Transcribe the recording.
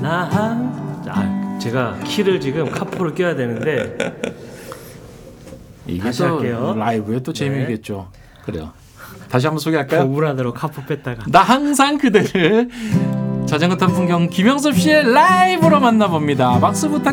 제가 키를 지금 카포를 껴야 되는데 이게 다시 또 할게요. 라이브에 또 재미있겠죠. 그래요. 다시 한번 소개할까요? 고무라드로 카포 뺐다가 나 항상 그대를 자전거 탄 풍경 김영섭 씨의 라이브로 만나봅니다. 박수 부탁드립니다.